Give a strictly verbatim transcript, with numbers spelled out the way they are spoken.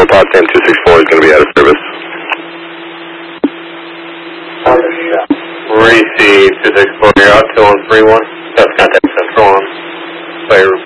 Potsdam two six four is going to be out of service. Receive two six four, you're out, two one three one. That's contact central on Fire